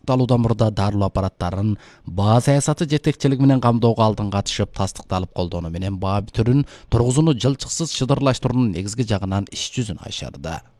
тастыкталуудан мурда дарылоо аппараттарын баа саясаты жетекчилиги менен камдоого алдынга түшүп тастыкталып колдонуу менен баа түрүн тургузууну жылчыксыз шыдырлаштыруунун негизги жагынан иш жүзүн ашарды.